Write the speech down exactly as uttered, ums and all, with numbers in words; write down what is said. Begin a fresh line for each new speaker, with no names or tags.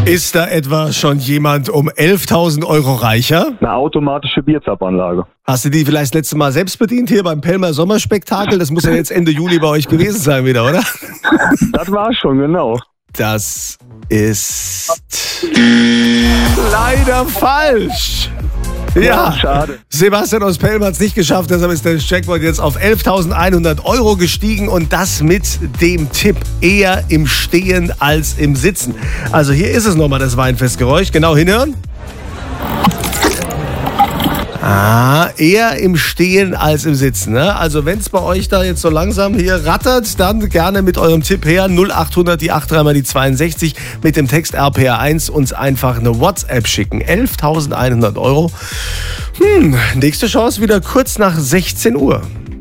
Ist da etwa schon jemand um elftausend Euro reicher?
Eine automatische Bierzapfanlage.
Hast du die vielleicht das letzte Mal selbst bedient hier beim Pelmer Sommerspektakel? Das muss ja jetzt Ende Juli bei euch gewesen sein wieder, oder?
Das war schon, genau.
Das ist leider falsch. Ja,
Ja, schade.
Sebastian aus Pelm hat es nicht geschafft, deshalb ist der Jackpot jetzt auf elftausendeinhundert Euro gestiegen und das mit dem Tipp eher im Stehen als im Sitzen. Also hier ist es nochmal das Weinfestgeräusch, genau hinhören. Ah, eher im Stehen als im Sitzen. Ne? Also wenn es bei euch da jetzt so langsam hier rattert, dann gerne mit eurem Tipp her. null achthundert, die acht drei mal die zweiundsechzig mit dem Text R P R eins uns einfach eine WhatsApp schicken. elftausendeinhundert Euro. Hm, nächste Chance wieder kurz nach sechzehn Uhr.